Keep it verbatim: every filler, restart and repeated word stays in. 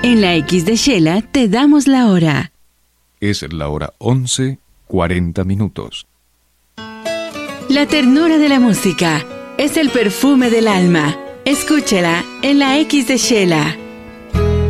En la X de Shela te damos la hora. Es la hora once, cuarenta minutos. La ternura de la música es el perfume del alma. Escúchela en la X de Shela.